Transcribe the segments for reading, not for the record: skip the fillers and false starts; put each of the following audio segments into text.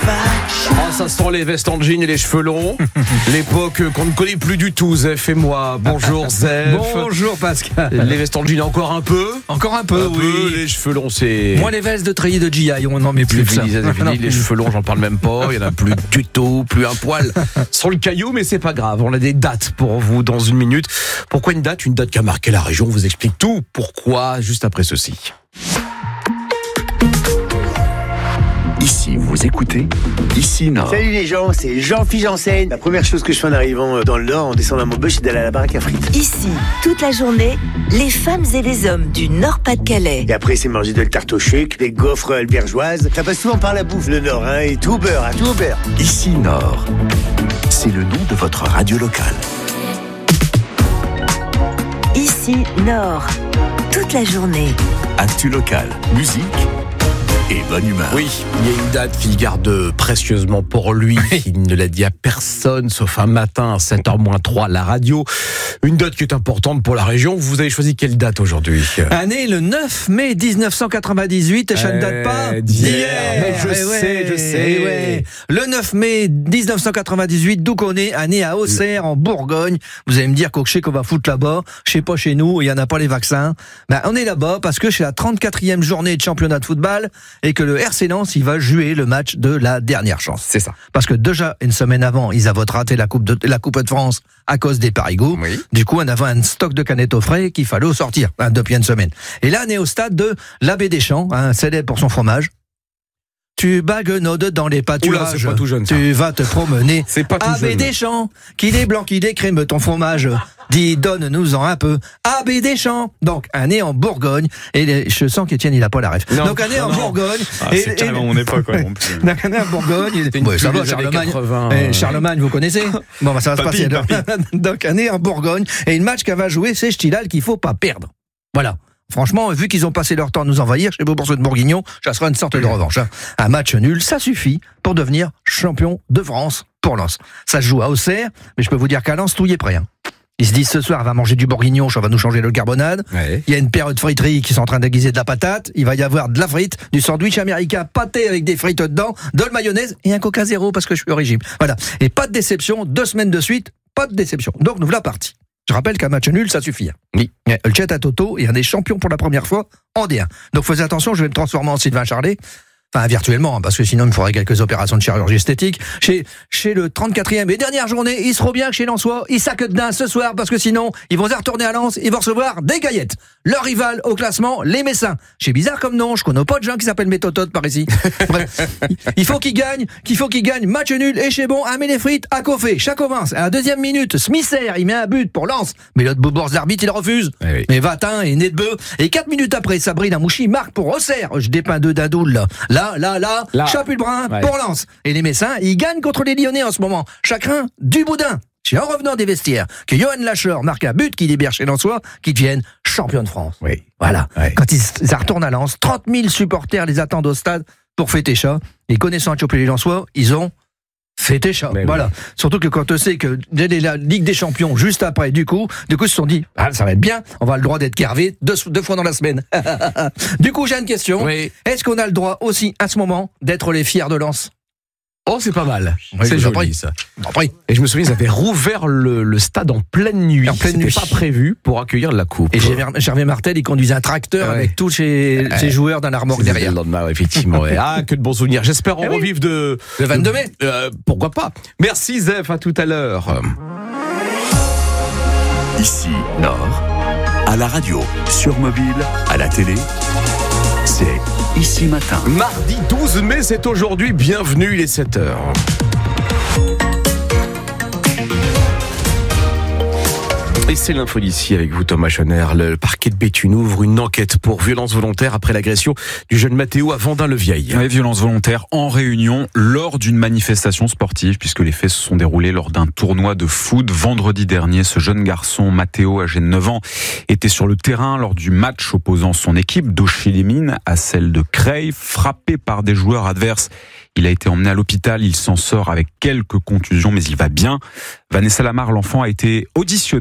Oh, ça sent les vestes en jean et les cheveux longs. L'époque qu'on ne connaît plus du tout, Zef et moi. Bonjour Zef. Bonjour Pascal. Les vestes en jean encore un peu. Encore un peu, oui. Les cheveux longs, c'est... Moi les vestes de treillis de GI, on n'en met plus. C'est fini. Les cheveux longs, j'en parle même pas. Il n'y en a plus du tout, plus un poil sur le caillou, mais c'est pas grave. On a des dates pour vous dans une minute. Pourquoi une date ? Une date qui a marqué la région. On vous explique tout. Pourquoi ? Juste après ceci. Ici, vous écoutez Ici Nord. Salut les gens, c'est Jean-Philippe Janssen. La première chose que je fais en arrivant dans le Nord, en descendant à Maubeuge, c'est d'aller à la baraque à frites. Ici, toute la journée, les femmes et les hommes du Nord-Pas-de-Calais. Et après, c'est manger de la tarte au chuc, des gaufres albergeoises. Ça passe souvent par la bouffe, le Nord, hein, et tout au beurre, tout au beurre. Ici Nord, c'est le nom de votre radio locale. Ici, Nord, toute la journée. Actu locale, musique et bonne humeur. Oui, il y a une date qu'il garde précieusement pour lui. Il ne l'a dit à personne, sauf un matin à 7h-3 la radio. Une date qui est importante pour la région. Vous avez choisi quelle date aujourd'hui ? Année le 9 mai 1998, et ça ne date pas d'hier. Je sais. Ouais. Le 9 mai 1998, d'où qu'on est, année à Auxerre, en Bourgogne. Vous allez me dire qu'on va foutre là-bas. Je sais pas chez nous, il y en a pas les vaccins. Ben, on est là-bas parce que c'est la 34e journée de championnat de football et que le RC Lens, il va jouer le match de la dernière chance. C'est ça. Parce que déjà, une semaine avant, ils avaient raté la Coupe de France à cause des parigots. Oui. Du coup, on avait un stock de canettes au frais qu'il fallait sortir depuis une semaine. Et là, on est au stade de l'Abbé Deschamps, célèbre pour son fromage. Tu baguenaudes dans les pâturages. C'est pas tout jeune, ça. Tu vas te promener. C'est pas tout Abbé jeune. Deschamps, qu'il est blanc, qu'il est crémeux, ton fromage. Dis, donne-nous-en un peu. Abbé Deschamps. Donc, un nez en Bourgogne. Et je sens qu'Étienne, il a pas la ref. Donc, un nez en Bourgogne. C'est carrément mon époque, quoi. Donc, un nez en Bourgogne. Ça va, Charlemagne. Charlemagne, vous connaissez? Bon, ça va se passer. Donc, un nez en Bourgogne. Et le match qu'elle va jouer, c'est Stillal qu'il faut pas perdre. Voilà. Franchement, vu qu'ils ont passé leur temps à nous envahir, chez Beaubourg de Bourguignon, ça sera une sorte de revanche. Un match nul, ça suffit pour devenir champion de France pour Lens. Ça se joue à Auxerre, mais je peux vous dire qu'à Lens, tout y est prêt. Ils se disent ce soir, on va manger du bourguignon, ça va nous changer le carbonade. Ouais. Il y a une période friterie qui sont en train d'aiguiser de la patate. Il va y avoir de la frite, du sandwich américain pâté avec des frites dedans, de la mayonnaise et un Coca Zéro parce que je suis au régime. Voilà. Et pas de déception, 2 semaines de suite, pas de déception. Donc nous voilà partis. Je rappelle qu'un match nul, ça suffit. Oui. Le Jet à Toto est un des champions pour la première fois en D1. Donc faites attention, je vais me transformer en Sylvain Charlet. Enfin, virtuellement, parce que sinon, il me faudrait quelques opérations de chirurgie esthétique. Chez le 34e et dernière journée, il se bien que chez Lensois, ils saquent dedans ce soir, parce que sinon, ils vont se retourner à Lens, ils vont recevoir des gaillettes. Leur rival au classement, les Messins. C'est bizarre comme nom, je connais pas de gens qui s'appellent Métototes par ici. Bref, il faut qu'ils gagnent, match nul, et chez bon, un les frites à Coffé. Ça commence. À la 2e minute, Smither, il met un but pour Lens. Mais l'autre Beaubourg d'arbitre, il refuse. Oui. Mais Vatin et nez de bœuf. Et 4 minutes après, Sabrina Mouchi marque pour Auxerre. Je dépeins 2 dadoul, là. Chapeau brun pour Lens. Et les Messins, ils gagnent contre les Lyonnais en ce moment. Chacun du boudin. C'est en revenant des vestiaires que Johan Lacher marque un but qui libère chez Lensois, qui deviennent champions de France. Oui. Voilà. Oui. Quand ils retournent à Lens, 30 000 supporters les attendent au stade pour fêter ça. Et connaissant les Lensois, ils ont fêté ça. Voilà. Oui. Surtout que quand on sait que la Ligue des Champions juste après, du coup, ils se sont dit, ça va être bien, on va le droit d'être carvé 2 fois dans la semaine. Du coup, j'ai une question. Oui. Est-ce qu'on a le droit aussi, à ce moment, d'être les fiers de Lens ? Oh, c'est pas mal. Oui, c'est joli, ça. Après. Et je me souviens, ils avaient rouvert le stade en pleine nuit. C'était pas prévu pour accueillir la coupe. Et Gervais Martel, il conduisait un tracteur avec tous ses joueurs dans la remorque derrière. Le lendemain, effectivement. Que de bons souvenirs. J'espère en revivre le 22 mai. Pourquoi pas. Merci, Zef. À tout à l'heure. Ici, Nord, à la radio, sur mobile, à la télé, c'est Ici Matin. Mardi 12 mai, c'est aujourd'hui. Bienvenue, il est 7h. Et c'est l'info d'ici avec vous, Thomas Schoner. Le parquet de Béthune ouvre une enquête pour violence volontaire après l'agression du jeune Mathéo à Vendin-le-Vieil. Oui, violence volontaire en Réunion lors d'une manifestation sportive, puisque les faits se sont déroulés lors d'un tournoi de foot. Vendredi dernier, ce jeune garçon, Mathéo, âgé de 9 ans, était sur le terrain lors du match opposant son équipe d'Auchy-les-Mines à celle de Creil, frappé par des joueurs adverses. Il a été emmené à l'hôpital, il s'en sort avec quelques contusions, mais il va bien. Vanessa Lamar, l'enfant, a été auditionnée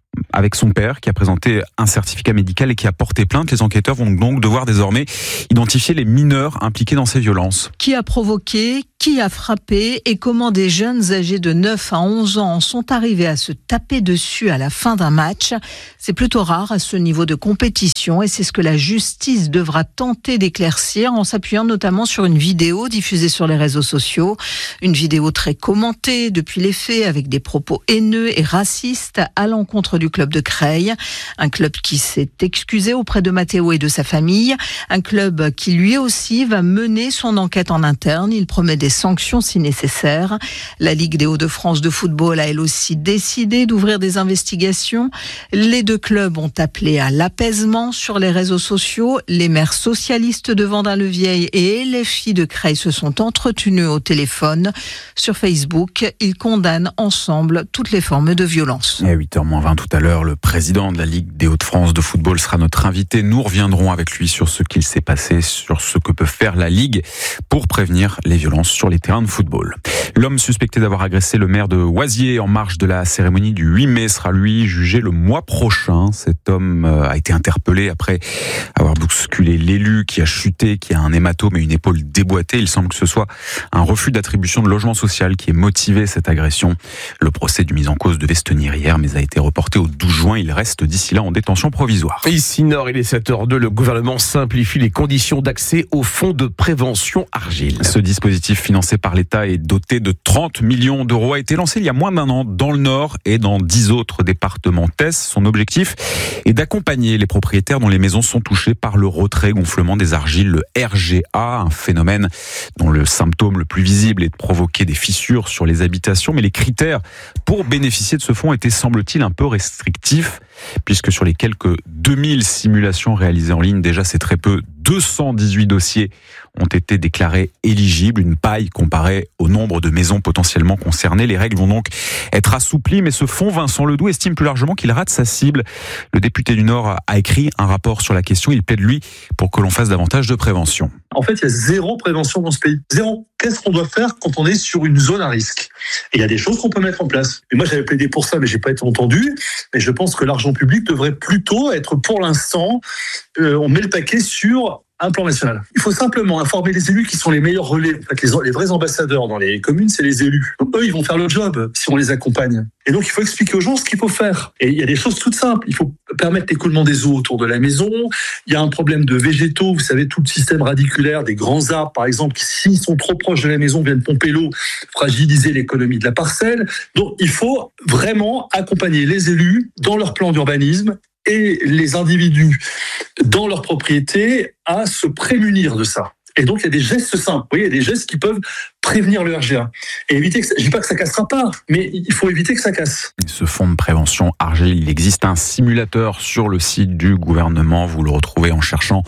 avec son père qui a présenté un certificat médical et qui a porté plainte. Les enquêteurs vont donc devoir désormais identifier les mineurs impliqués dans ces violences. Qui a provoqué, qui a frappé et comment des jeunes âgés de 9 à 11 ans sont arrivés à se taper dessus à la fin d'un match. C'est plutôt rare à ce niveau de compétition et c'est ce que la justice devra tenter d'éclaircir en s'appuyant notamment sur une vidéo diffusée sur les réseaux sociaux. Une vidéo très commentée depuis les faits avec des propos haineux et racistes à l'encontre du club de Creil. Un club qui s'est excusé auprès de Matteo et de sa famille. Un club qui lui aussi va mener son enquête en interne. Il promet des sanctions si nécessaire. La Ligue des Hauts-de-France de football a elle aussi décidé d'ouvrir des investigations. Les deux clubs ont appelé à l'apaisement sur les réseaux sociaux. Les maires socialistes de Vendin-le-Vieil et LFI de Creil se sont entretenus au téléphone. Sur Facebook, ils condamnent ensemble toutes les formes de violence. Et à 8h20 tout à l'heure, le président de la Ligue des Hauts-de-France de football sera notre invité. Nous reviendrons avec lui sur ce qu'il s'est passé, sur ce que peut faire la Ligue pour prévenir les violences sur les terrains de football. L'homme suspecté d'avoir agressé le maire de Oisier en marge de la cérémonie du 8 mai sera lui jugé le mois prochain. Cet homme a été interpellé après avoir bousculé l'élu qui a chuté, qui a un hématome et une épaule déboîtée. Il semble que ce soit un refus d'attribution de logement social qui ait motivé cette agression. Le procès du mis en cause devait se tenir hier mais a été reporté au 12 juin. Il reste d'ici là en détention provisoire. Ici Nord, il est 7h02. Le gouvernement simplifie les conditions d'accès au fonds de prévention argile. Ce dispositif financé par l'État est doté de 30 millions d'euros, a été lancé il y a moins d'un an dans le Nord et dans 10 autres départements TES. Son objectif est d'accompagner les propriétaires dont les maisons sont touchées par le retrait-gonflement des argiles, le RGA, un phénomène dont le symptôme le plus visible est de provoquer des fissures sur les habitations. Mais les critères pour bénéficier de ce fonds étaient, semble-t-il, un peu restrictifs, puisque sur les quelques 2000 simulations réalisées en ligne, déjà c'est très peu, 218 dossiers ont été déclarés éligibles, une paille comparée au nombre de maisons potentiellement concernées. Les règles vont donc être assouplies, mais ce fonds, Vincent Ledoux estime plus largement qu'il rate sa cible. Le député du Nord a écrit un rapport sur la question. Il plaide, lui, pour que l'on fasse davantage de prévention. En fait, il y a zéro prévention dans ce pays. Zéro. Qu'est-ce qu'on doit faire quand on est sur une zone à risque ? Et il y a des choses qu'on peut mettre en place. Et moi, j'avais plaidé pour ça, mais j'ai pas été entendu. Mais je pense que l'argent public devrait plutôt être, pour l'instant, on met le paquet sur un plan national. Il faut simplement informer les élus qui sont les meilleurs relais. En fait, les vrais ambassadeurs dans les communes, c'est les élus. Donc eux, ils vont faire le job si on les accompagne. Et donc, il faut expliquer aux gens ce qu'il faut faire. Et il y a des choses toutes simples. Il faut permettre l'écoulement des eaux autour de la maison. Il y a un problème de végétaux. Vous savez, tout le système radiculaire des grands arbres, par exemple, qui, s'ils sont trop proches de la maison, viennent pomper l'eau, fragiliser l'économie de la parcelle. Donc, il faut vraiment accompagner les élus dans leur plan d'urbanisme et les individus dans leur propriété à se prémunir de ça. Et donc, il y a des gestes simples. Vous voyez, il y a des gestes qui peuvent prévenir le RGA. Et éviter que je ne dis pas que ça cassera pas, mais il faut éviter que ça casse. Ce fonds de prévention argile, il existe un simulateur sur le site du gouvernement. Vous le retrouvez en cherchant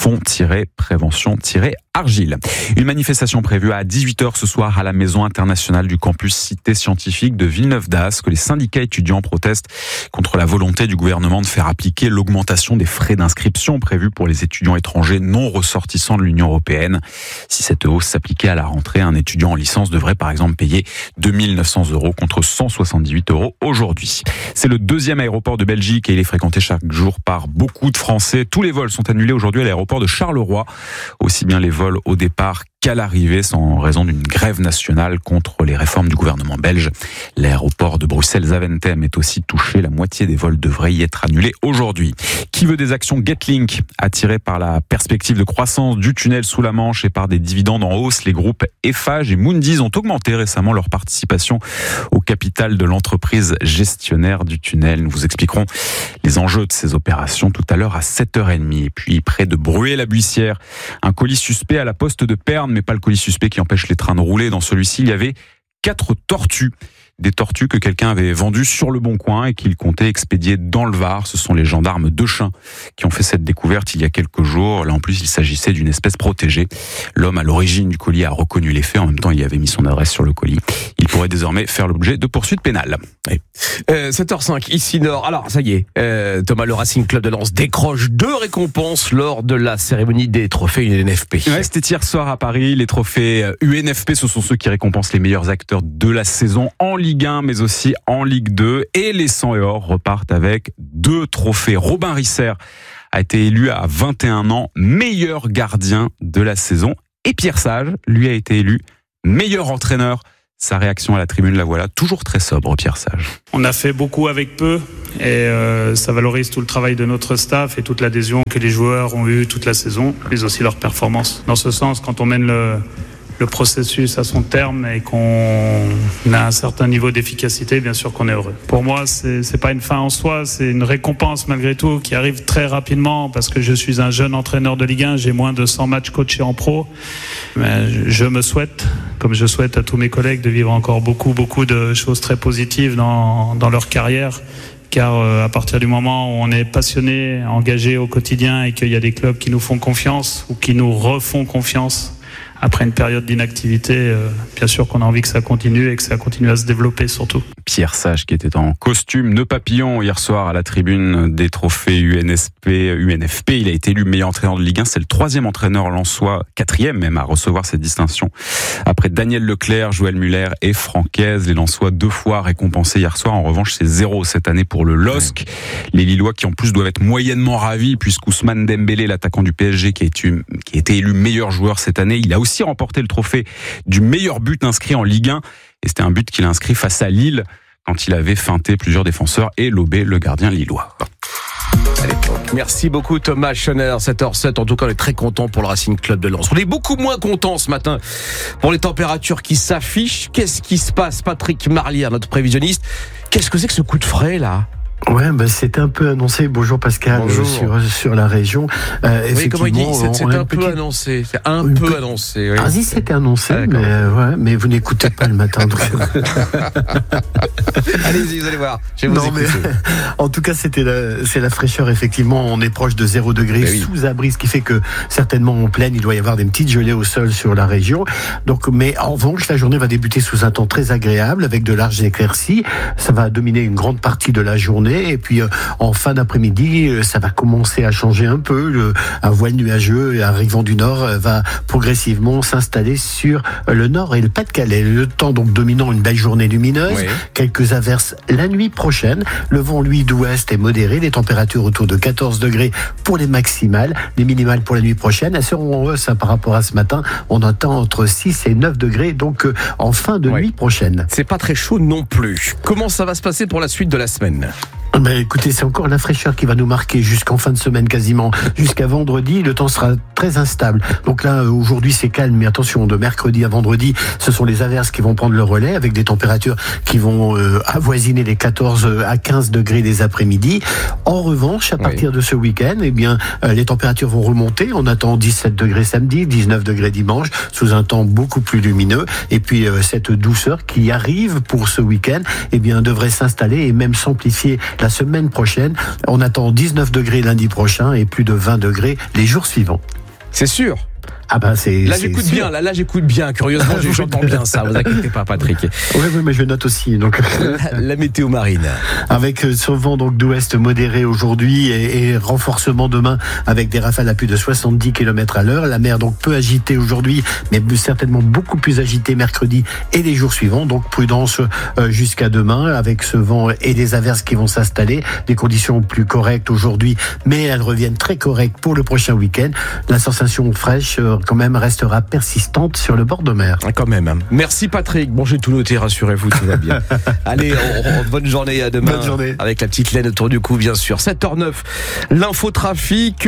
fonds-prévention-argile. Une manifestation prévue à 18h ce soir à la Maison internationale du campus Cité Scientifique de Villeneuve-d'Ascq. Les syndicats étudiants protestent contre la volonté du gouvernement de faire appliquer l'augmentation des frais d'inscription prévus pour les étudiants étrangers non ressortissants de l'Union européenne. Si cette hausse s'appliquait à la rentrée, un étudiant en licence devrait par exemple payer 2 900 € contre 178 € aujourd'hui. C'est le deuxième aéroport de Belgique et il est fréquenté chaque jour par beaucoup de Français. Tous les vols sont annulés aujourd'hui à l'aéroport de Charleroi, aussi bien les vols au départ qu'à l'arrivée, en raison d'une grève nationale contre les réformes du gouvernement belge. L'aéroport de Bruxelles-Zaventem est aussi touché. La moitié des vols devraient y être annulés aujourd'hui. Qui veut des actions Getlink? Attiré par la perspective de croissance du tunnel sous la Manche et par des dividendes en hausse, les groupes Eiffage et Mundys ont augmenté récemment leur participation au capital de l'entreprise gestionnaire du tunnel. Nous vous expliquerons les enjeux de ces opérations tout à l'heure à 7h30. Et puis, près de Bruay-la-Buissière, un colis suspect à la poste de Pernes, mais pas le colis suspect qui empêche les trains de rouler. Dans celui-ci, il y avait 4 tortues. Des tortues que quelqu'un avait vendues sur le Bon Coin et qu'il comptait expédier dans le Var. Ce sont les gendarmes d'Euchin qui ont fait cette découverte il y a quelques jours. Là, en plus, il s'agissait d'une espèce protégée. L'homme à l'origine du colis a reconnu les faits. En même temps, il avait mis son adresse sur le colis. Il pourrait désormais faire l'objet de poursuites pénales. Oui. 7h05, ici Nord. Alors, ça y est, Thomas, le Racing Club de Lens décroche 2 récompenses lors de la cérémonie des trophées UNFP. Ouais, c'était hier soir à Paris. Les trophées UNFP, ce sont ceux qui récompensent les meilleurs acteurs de la saison en Ligue 1, mais aussi en Ligue 2. Et les 100 et or repartent avec 2 trophées. Robin Risser a été élu à 21 ans meilleur gardien de la saison. Et Pierre Sage, lui, a été élu meilleur entraîneur. Sa réaction à la tribune, la voilà, toujours très sobre, Pierre Sage. On a fait beaucoup avec peu et ça valorise tout le travail de notre staff et toute l'adhésion que les joueurs ont eue toute la saison, mais aussi leur performance. Dans ce sens, quand on mène le processus à son terme et qu'on a un certain niveau d'efficacité, bien sûr qu'on est heureux. Pour moi, c'est pas une fin en soi, c'est une récompense malgré tout qui arrive très rapidement parce que je suis un jeune entraîneur de Ligue 1, j'ai moins de 100 matchs coachés en pro. Mais je me souhaite, comme je souhaite à tous mes collègues, de vivre encore beaucoup de choses très positives dans leur carrière. Car à partir du moment où on est passionné, engagé au quotidien et qu'il y a des clubs qui nous font confiance ou qui nous refont confiance, après une période d'inactivité, bien sûr qu'on a envie que ça continue et que ça continue à se développer surtout. Pierre Sage qui était en costume de papillon hier soir à la tribune des trophées UNFP. Il a été élu meilleur entraîneur de Ligue 1. C'est le 3e entraîneur lensois, 4e même, à recevoir cette distinction. Après Daniel Leclerc, Joël Muller et Francaise, les Lensois 2 fois récompensés hier soir. En revanche, c'est 0 cette année pour le LOSC. Les Lillois qui en plus doivent être moyennement ravis puisqu'Ousmane Dembélé, l'attaquant du PSG qui a été élu meilleur joueur cette année, il a aussi remporté le trophée du meilleur but inscrit en Ligue 1 et c'était un but qu'il a inscrit face à Lille quand il avait feinté plusieurs défenseurs et lobé le gardien lillois. À l'époque. Merci beaucoup Thomas Schoner, 7h07. En tout cas, on est très content pour le Racing Club de Lens. On est beaucoup moins content ce matin pour les températures qui s'affichent. Qu'est-ce qui se passe, Patrick Marlière, notre prévisionniste? Qu'est-ce que c'est que ce coup de frais là? Ouais, c'est un peu annoncé. Bonjour Pascal. Bonjour. Sur la région. Oui, comment il dit, c'est un peu annoncé. C'est un peu annoncé. Oui. Ah si, c'était annoncé, mais vous n'écoutez pas le matin. Donc... Allez-y, vous allez voir. Je vais vous écouter. En tout cas, c'est la fraîcheur. Effectivement, on est proche de 0 degré sous abri, ce qui fait que certainement en pleine, il doit y avoir des petites gelées au sol sur la région. Donc, mais en revanche, la journée va débuter sous un temps très agréable avec de larges éclaircies. Ça va dominer une grande partie de la journée. Et puis en fin d'après-midi, ça va commencer à changer un peu. Un voile nuageux arrivant du nord va progressivement s'installer sur le nord et le Pas-de-Calais. Le temps donc dominant une belle journée lumineuse. Oui. Quelques averses la nuit prochaine. Le vent, lui, d'ouest est modéré. Les températures autour de 14 degrés pour les maximales. Les minimales pour la nuit prochaine, elles seront en hausse par rapport à ce matin. On attend entre 6 et 9 degrés donc en fin de nuit prochaine. C'est pas très chaud non plus. Comment ça va se passer pour la suite de la semaine ? Écoutez, c'est encore la fraîcheur qui va nous marquer jusqu'en fin de semaine quasiment. Jusqu'à vendredi, le temps sera très instable. Donc là, aujourd'hui, c'est calme, mais attention, de mercredi à vendredi, ce sont les averses qui vont prendre le relais avec des températures qui vont avoisiner les 14 à 15 degrés des après-midi. En revanche, à partir de ce week-end, les températures vont remonter. On attend 17 degrés samedi, 19 degrés dimanche, sous un temps beaucoup plus lumineux. Et puis, cette douceur qui arrive pour ce week-end, devrait s'installer et même s'amplifier la semaine prochaine. On attend 19 degrés lundi prochain et plus de 20 degrés les jours suivants. C'est sûr. Ah bah là j'écoute bien, là j'écoute bien. Curieusement, j'entends bien ça. Vous inquiétez pas, Patrick. Oui, mais je note aussi. Donc la météo marine. Avec ce vent donc d'ouest modéré aujourd'hui et renforcement demain avec des rafales à plus de 70 km/h. La mer donc peu agitée aujourd'hui, mais certainement beaucoup plus agitée mercredi et les jours suivants. Donc prudence jusqu'à demain avec ce vent et des averses qui vont s'installer. Des conditions plus correctes aujourd'hui, mais elles reviennent très correctes pour le prochain week-end. La sensation fraîche quand même restera persistante sur le bord de mer. Quand même. Merci Patrick. Bon, j'ai tout noté, rassurez-vous, tout va bien. Allez, bonne journée, à demain. Bonne journée. Avec la petite laine autour du cou, bien sûr. 7h09, l'infotrafic,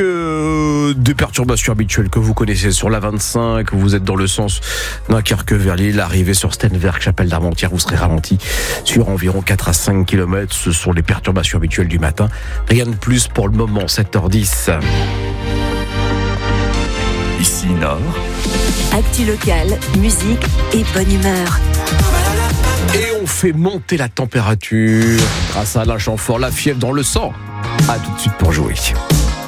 des perturbations habituelles que vous connaissez sur la 25, vous êtes dans le sens Dunkerque vers Lille, arrivée sur Stenwerk, Chapelle d'Armentières, vous serez ralenti sur environ 4 à 5 km. Ce sont les perturbations habituelles du matin. Rien de plus pour le moment, 7h10. Ici Nord. Actu locale, musique et bonne humeur. Et on fait monter la température grâce à Alain Chamfort, la fièvre dans le sang. À tout de suite pour jouer.